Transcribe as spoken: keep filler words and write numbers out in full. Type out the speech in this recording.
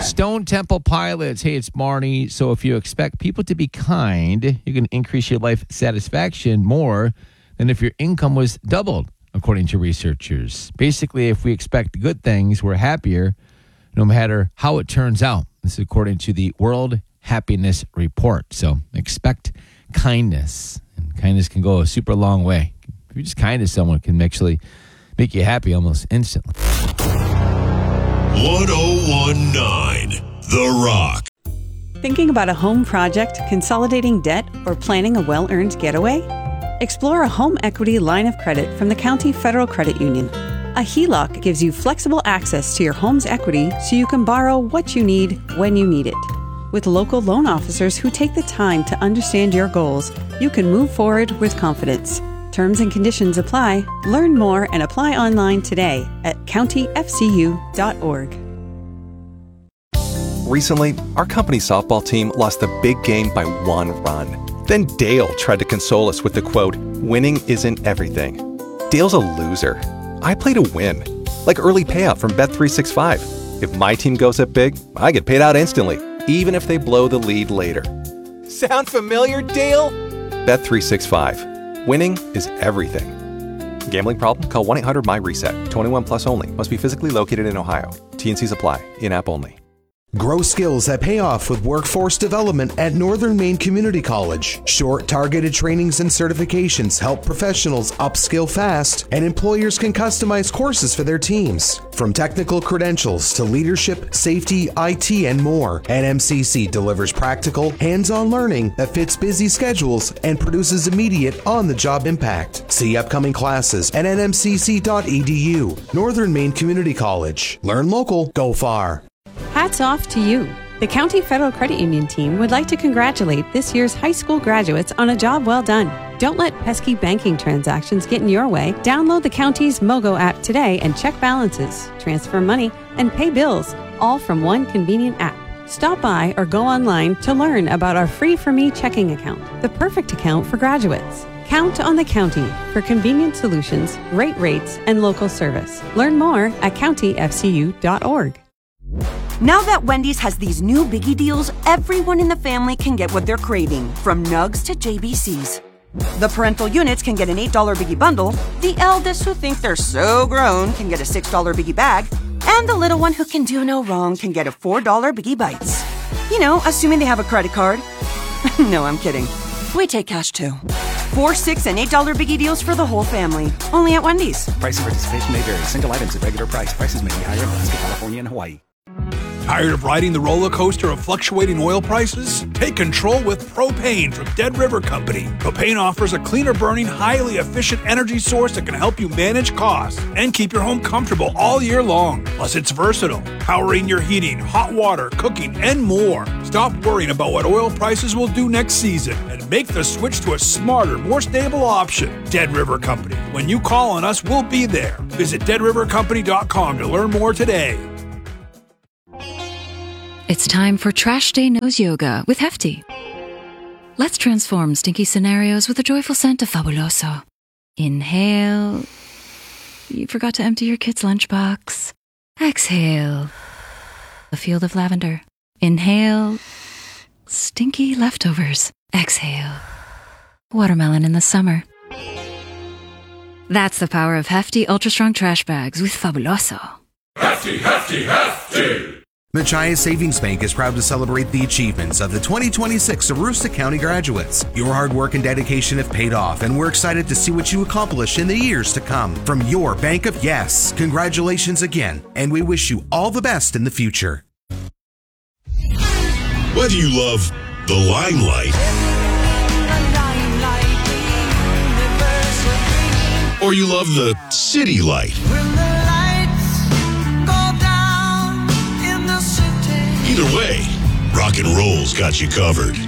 Stone Temple Pilots. Hey, it's Marnie. So if you expect people to be kind, you can increase your life satisfaction more than if your income was doubled, according to researchers. Basically, if we expect good things, we're happier no matter how it turns out. This is according to the World Happiness Report. So expect kindness. And kindness can go a super long way. If you're just kind to someone, it can actually make you happy almost instantly. one oh one point nine The Rock. Thinking about a home project, consolidating debt, or planning a well-earned getaway? Explore a home equity line of credit from the County Federal Credit Union. A H E L O C gives you flexible access to your home's equity so you can borrow what you need when you need it. With local loan officers who take the time to understand your goals, you can move forward with confidence. Terms and conditions apply. Learn more and apply online today at county f c u dot org. Recently, our company softball team lost the big game by one run. Then Dale tried to console us with the quote, "Winning isn't everything." Dale's a loser. I play to win. Like early payout from Bet three sixty-five. If my team goes up big, I get paid out instantly, even if they blow the lead later. Sound familiar, Dale? Bet three sixty-five. Winning is everything. Gambling problem? Call one eight hundred M Y reset. twenty-one plus only. Must be physically located in Ohio. T N Cs apply. In-app only. Grow skills that pay off with workforce development at Northern Maine Community College. Short, targeted trainings and certifications help professionals upskill fast, and employers can customize courses for their teams. From technical credentials to leadership, safety, I T, and more, N M C C delivers practical, hands-on learning that fits busy schedules and produces immediate on-the-job impact. See upcoming classes at n m c c dot e d u. Northern Maine Community College. Learn local, go far. Hats off to you. The County Federal Credit Union team would like to congratulate this year's high school graduates on a job well done. Don't let pesky banking transactions get in your way. Download the county's Mogo app today and check balances, transfer money, and pay bills, all from one convenient app. Stop by or go online to learn about our Free For Me checking account, the perfect account for graduates. Count on the county for convenient solutions, great rates, and local service. Learn more at county f c u dot org. Now that Wendy's has these new biggie deals, everyone in the family can get what they're craving, from nugs to J B Cs. The parental units can get an eight dollar biggie bundle, the eldest who think they're so grown can get a six dollar biggie bag, and the little one who can do no wrong can get a four dollar biggie bites. You know, assuming they have a credit card. No, I'm kidding. We take cash too. Four, six, and eight dollar biggie deals for the whole family. Only at Wendy's. Price and participation may vary. Single items at regular price. Prices may be higher in Alaska, California, and Hawaii. Tired of riding the roller coaster of fluctuating oil prices? Take control with propane from Dead River Company. Propane offers a cleaner burning, highly efficient energy source that can help you manage costs and keep your home comfortable all year long. Plus, it's versatile, powering your heating, hot water, cooking, and more. Stop worrying about what oil prices will do next season and make the switch to a smarter, more stable option. Dead River Company. When you call on us, we'll be there. Visit dead river company dot com to learn more today. It's time for Trash Day Nose Yoga with Hefty. Let's transform stinky scenarios with a joyful scent of Fabuloso. Inhale. You forgot to empty your kid's lunchbox. Exhale. A field of lavender. Inhale. Stinky leftovers. Exhale. Watermelon in the summer. That's the power of Hefty Ultra Strong Trash Bags with Fabuloso. Hefty, hefty, hefty! Machias Savings Bank is proud to celebrate the achievements of the twenty twenty-six Aroostook County graduates. Your hard work and dedication have paid off, and we're excited to see what you accomplish in the years to come. From your Bank of Yes, congratulations again, and we wish you all the best in the future. Whether you love the limelight or you love the city light, either way, rock and roll's got you covered.